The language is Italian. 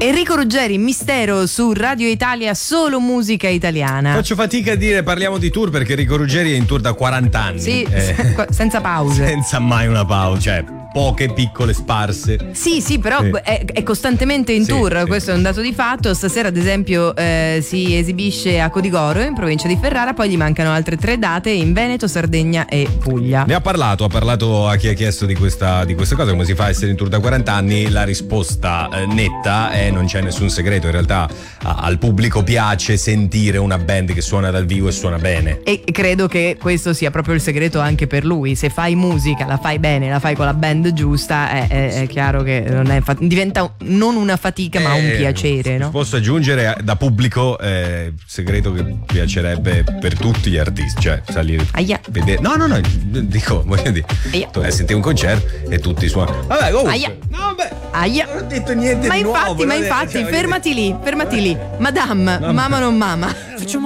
Enrico Ruggeri, Mistero su Radio Italia, solo musica italiana. Faccio fatica a dire parliamo di tour perché Enrico Ruggeri è in tour da 40 anni. Sì, senza pause. Senza mai una pausa, cioè poche piccole sparse. Sì, però sì. È costantemente in tour, sì. Questo è un dato di fatto. Stasera ad esempio si esibisce a Codigoro in provincia di Ferrara, poi gli mancano altre 3 date in Veneto, Sardegna e Puglia. Ne ha parlato a chi ha chiesto di questa cosa, come si fa a essere in tour da 40 anni. La risposta netta è non c'è nessun segreto, in realtà al pubblico piace sentire una band che suona dal vivo e suona bene. E credo che questo sia proprio il segreto anche per lui. Se fai musica, la fai bene, la fai con la band giusta, è chiaro che non è diventa non una fatica ma un piacere, no? Posso aggiungere da pubblico segreto che piacerebbe per tutti gli artisti, cioè salire vedere. No, dico, voglio dire, tu senti un concerto e tutti suonano. Vabbè, comunque. No, non ho detto niente ma di infatti, nuovo. Ma infatti, fermati lì. Madame, mamma non mama.